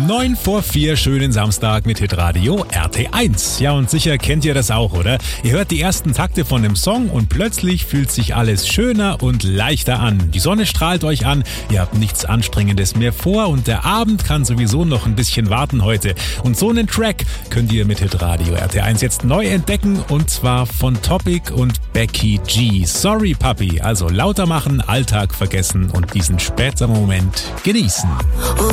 9 vor 4, schönen Samstag mit Hitradio RT1. Ja, und sicher kennt ihr das auch, oder? Ihr hört die ersten Takte von dem Song und plötzlich fühlt sich alles schöner und leichter an. Die Sonne strahlt euch an, ihr habt nichts Anstrengendes mehr vor und der Abend kann sowieso noch ein bisschen warten heute. Und so einen Track könnt ihr mit Hitradio RT1 jetzt neu entdecken, und zwar von Topic und Becky G. Sorry Papi, also lauter machen, Alltag vergessen und diesen späteren Moment genießen.